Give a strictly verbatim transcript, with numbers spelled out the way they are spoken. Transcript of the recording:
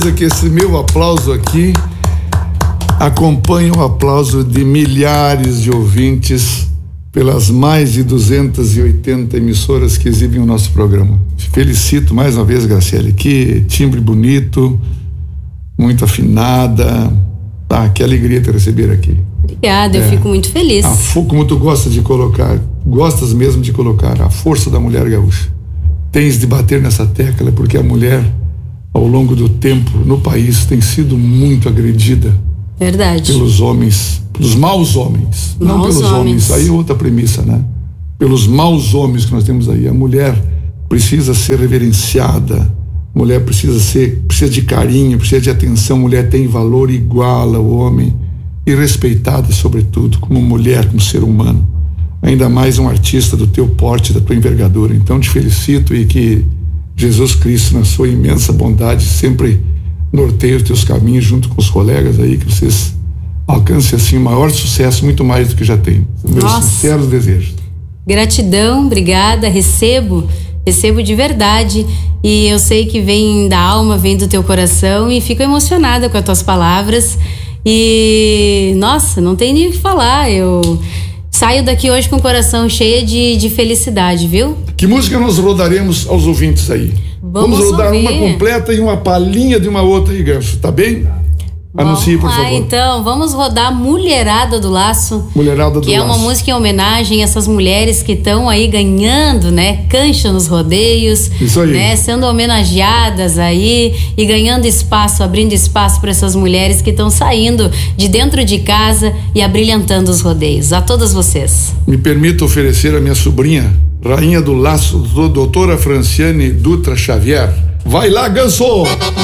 Que esse meu aplauso aqui acompanha o aplauso de milhares de ouvintes pelas mais de duzentas e oitenta emissoras que exibem o nosso programa. Te felicito mais uma vez, Graciele. Que timbre bonito, muito afinada. Ah, que alegria te receber aqui. Obrigada, é, eu fico muito feliz. A, como tu gosta de colocar, gostas mesmo de colocar a força da mulher gaúcha. Tens de bater nessa tecla, porque a mulher, ao longo do tempo, no país, tem sido muito agredida. Verdade. Pelos homens, pelos maus homens. Maus não pelos homens. homens, aí é outra premissa, né? Pelos maus homens que nós temos aí. A mulher precisa ser reverenciada, a mulher precisa ser, precisa de carinho, precisa de atenção, a mulher tem valor igual ao homem e respeitada, sobretudo, como mulher, como ser humano. Ainda mais um artista do teu porte, da tua envergadura. Então te felicito e que Jesus Cristo, na sua imensa bondade, sempre norteie os teus caminhos junto com os colegas aí, que vocês alcancem assim o maior sucesso, muito mais do que já tem. Meus Nossa. sinceros desejos. Gratidão, obrigada, recebo, recebo de verdade, e eu sei que vem da alma, vem do teu coração, e fico emocionada com as tuas palavras, e nossa, não tem nem o que falar, eu saio daqui hoje com o coração cheio de, de felicidade, viu? Que música nós rodaremos aos ouvintes aí? Vamos, Vamos rodar ouvir. uma completa e uma palhinha de uma outra aí, Ganso, tá bem? Anuncie, por favor. Ah, então, vamos rodar Mulherada do Laço. Mulherada do que Laço. Que é uma música em homenagem a essas mulheres que estão aí ganhando, né? Cancha nos rodeios. Isso aí. Né? Sendo homenageadas aí e ganhando espaço, abrindo espaço para essas mulheres que estão saindo de dentro de casa e abrilhantando os rodeios. A todas vocês. Me permito oferecer a minha sobrinha, Rainha do Laço, doutora Franciane Dutra Xavier. Vai lá, Ganso!